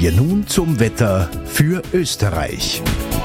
wir nun zum Wetter für Österreich.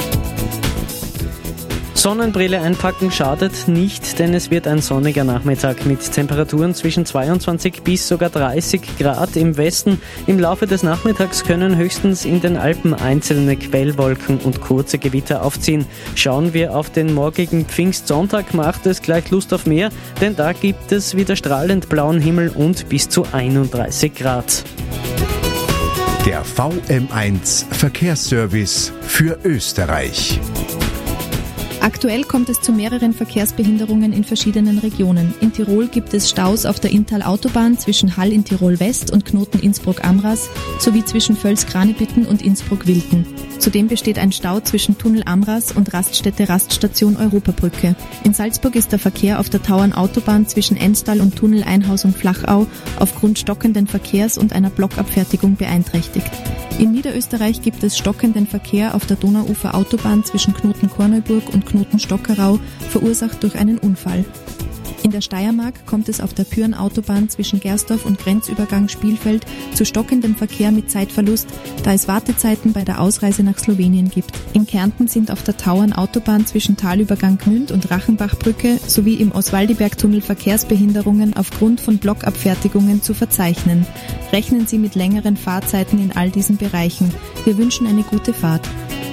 Sonnenbrille einpacken schadet nicht, denn es wird ein sonniger Nachmittag mit Temperaturen zwischen 22 bis sogar 30 Grad im Westen. Im Laufe des Nachmittags können höchstens in den Alpen einzelne Quellwolken und kurze Gewitter aufziehen. Schauen wir auf den morgigen Pfingstsonntag, macht es gleich Lust auf mehr, denn da gibt es wieder strahlend blauen Himmel und bis zu 31 Grad. Der VM1 Verkehrsservice für Österreich. Aktuell kommt es zu mehreren Verkehrsbehinderungen in verschiedenen Regionen. In Tirol gibt es Staus auf der Inntal-Autobahn zwischen Hall in Tirol West und Knoten Innsbruck-Amras sowie zwischen Völz-Kranibitten und Innsbruck-Wilten. Zudem besteht ein Stau zwischen Tunnel Amras und Raststation Europabrücke. In Salzburg ist der Verkehr auf der Tauern-Autobahn zwischen Enstal und Tunnel Einhausung-Flachau aufgrund stockenden Verkehrs und einer Blockabfertigung beeinträchtigt. In Niederösterreich gibt es stockenden Verkehr auf der Donauufer-Autobahn zwischen Knoten-Korneuburg und Knoten-Stockerau, verursacht durch einen Unfall. In der Steiermark kommt es auf der Pyhrn-Autobahn zwischen Gersdorf und Grenzübergang Spielfeld zu stockendem Verkehr mit Zeitverlust, da es Wartezeiten bei der Ausreise nach Slowenien gibt. In Kärnten sind auf der Tauern-Autobahn zwischen Talübergang Gmünd und Rachenbachbrücke sowie im Oswaldiberg-Tunnel Verkehrsbehinderungen aufgrund von Blockabfertigungen zu verzeichnen. Rechnen Sie mit längeren Fahrzeiten in all diesen Bereichen. Wir wünschen eine gute Fahrt.